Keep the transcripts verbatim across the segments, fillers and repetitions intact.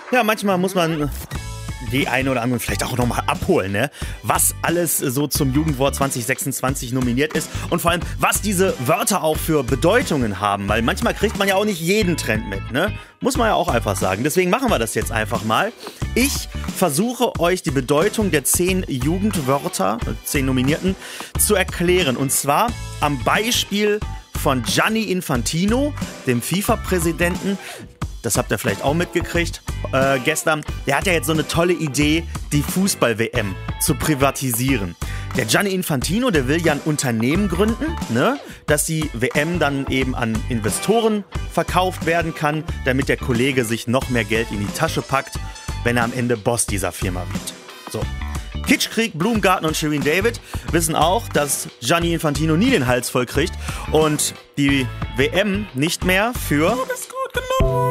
Ja, manchmal muss man die eine oder andere vielleicht auch nochmal abholen, ne? Was alles so zum Jugendwort zwanzig sechsundzwanzig nominiert ist und vor allem, was diese Wörter auch für Bedeutungen haben, weil manchmal kriegt man ja auch nicht jeden Trend mit, ne? Muss man ja auch einfach sagen. Deswegen machen wir das jetzt einfach mal. Ich versuche euch die Bedeutung der zehn Jugendwörter, zehn Nominierten, zu erklären. Und zwar am Beispiel von Gianni Infantino, dem FIFA-Präsidenten. Das habt ihr vielleicht auch mitgekriegt äh, gestern. Der hat ja jetzt so eine tolle Idee, die Fußball-W M zu privatisieren. Der Gianni Infantino, der will ja ein Unternehmen gründen, ne, dass die W M dann eben an Investoren verkauft werden kann, damit der Kollege sich noch mehr Geld in die Tasche packt, wenn er am Ende Boss dieser Firma wird. So. Kitschkrieg, Blumengarten und Shirin David wissen auch, dass Gianni Infantino nie den Hals voll kriegt und die W M nicht mehr für... Du bist gut genug.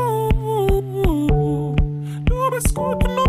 Du bist gut genug.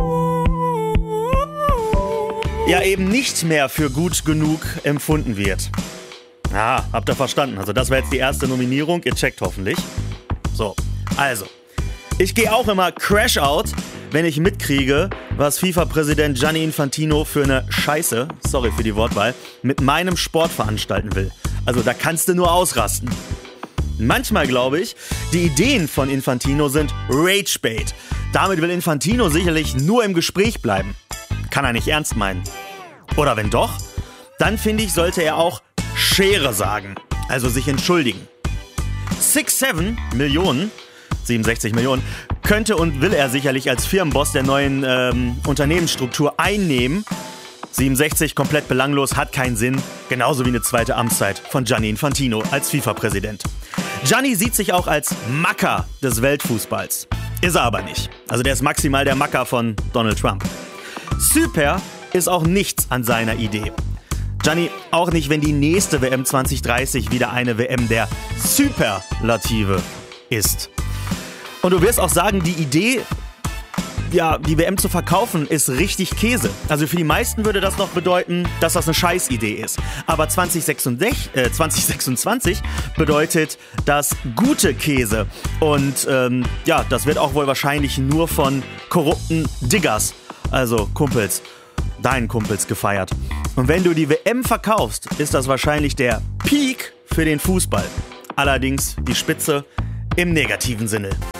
Ja, eben nicht mehr für gut genug empfunden wird. Ah, habt ihr verstanden? Also das war jetzt die erste Nominierung. Ihr checkt hoffentlich. So, also. Ich gehe auch immer Crash Out, wenn ich mitkriege, was FIFA-Präsident Gianni Infantino für eine Scheiße, sorry für die Wortwahl, mit meinem Sport veranstalten will. Also da kannst du nur ausrasten. Manchmal glaube ich, die Ideen von Infantino sind Ragebait. Damit will Infantino sicherlich nur im Gespräch bleiben. Kann er nicht ernst meinen. Oder wenn doch, dann finde ich, sollte er auch Schere sagen. Also sich entschuldigen. six seven Millionen, siebenundsechzig Millionen, könnte und will er sicherlich als Firmenboss der neuen ähm, Unternehmensstruktur einnehmen. siebenundsechzig komplett belanglos, hat keinen Sinn. Genauso wie eine zweite Amtszeit von Gianni Infantino als FIFA-Präsident. Gianni sieht sich auch als Macker des Weltfußballs. Ist er aber nicht. Also der ist maximal der Macker von Donald Trump. Super ist auch nichts an seiner Idee. Gianni, auch nicht, wenn die nächste W M zwanzig dreißig wieder eine W M der Superlative ist. Und du wirst auch sagen, die Idee, ja, die W M zu verkaufen, ist richtig Käse. Also für die meisten würde das noch bedeuten, dass das eine Scheißidee ist. Aber zwanzig sechsundzwanzig bedeutet das gute Käse. Und ähm, ja, das wird auch wohl wahrscheinlich nur von korrupten Diggers, also Kumpels, deinen Kumpels, gefeiert. Und wenn du die W M verkaufst, ist das wahrscheinlich der Peak für den Fußball. Allerdings die Spitze im negativen Sinne.